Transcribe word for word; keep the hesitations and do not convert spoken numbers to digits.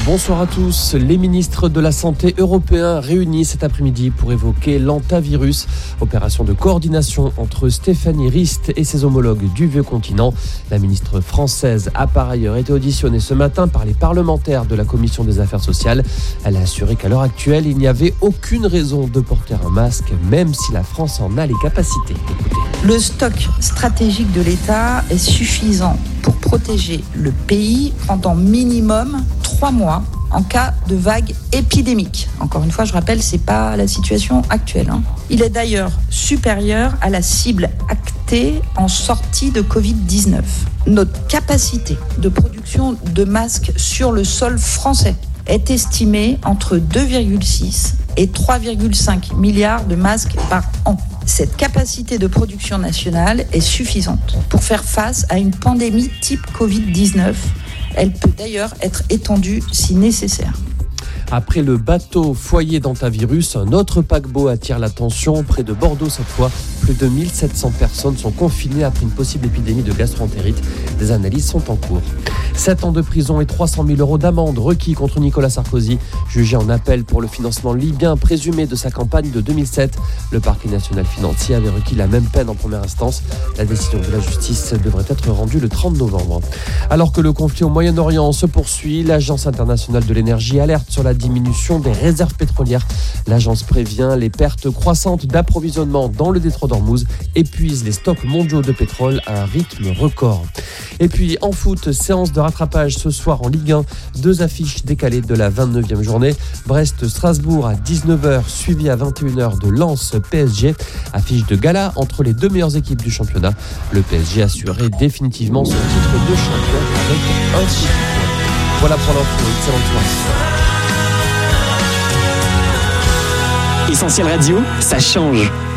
Bonsoir à tous. Les ministres de la Santé européens réunis cet après-midi pour évoquer l'antavirus, opération de coordination entre Stéphanie Rist et ses homologues du vieux continent. La ministre française a par ailleurs été auditionnée ce matin par les parlementaires de la Commission des affaires sociales. Elle a assuré qu'à l'heure actuelle, il n'y avait aucune raison de porter un masque, même si la France en a les capacités. Écoutez. Le stock stratégique de l'État est suffisant pour protéger le pays pendant minimum trois mois en cas de vague épidémique. Encore une fois, je rappelle, ce n'est pas la situation actuelle. Hein. Il est d'ailleurs supérieur à la cible actée en sortie de covid dix-neuf. Notre capacité de production de masques sur le sol français est estimée entre deux virgule six et trois virgule cinq milliards de masques par an. Cette capacité de production nationale est suffisante pour faire face à une pandémie type covid dix-neuf. Elle peut d'ailleurs être étendue si nécessaire. Après le bateau foyer d'antavirus, un autre paquebot attire l'attention. Près de Bordeaux cette fois, plus de mille sept cents personnes sont confinées après une possible épidémie de gastroentérite. Des analyses sont en cours. sept ans de prison et trois cent mille euros d'amende requis contre Nicolas Sarkozy, jugé en appel pour le financement libyen présumé de sa campagne de deux mille sept. Le parquet national financier avait requis la même peine en première instance. La décision de la justice devrait être rendue le trente novembre. Alors que le conflit au Moyen-Orient se poursuit, l'Agence internationale de l'énergie alerte sur la diminution des réserves pétrolières. L'agence prévient les pertes croissantes d'approvisionnement dans le détroit d'Ormuz épuisent les stocks mondiaux de pétrole à un rythme record. Et puis en foot, séance de rattrapage ce soir en Ligue un. Deux affiches décalées de la vingt-neuvième journée. Brest-Strasbourg à dix-neuf heures, suivi à vingt et une heures de Lens-P S G. Affiche de gala entre les deux meilleures équipes du championnat. Le P S G assurait définitivement son titre de champion avec un seul point. Voilà pour l'info. Excellente soirée. Essentiel Radio, ça change.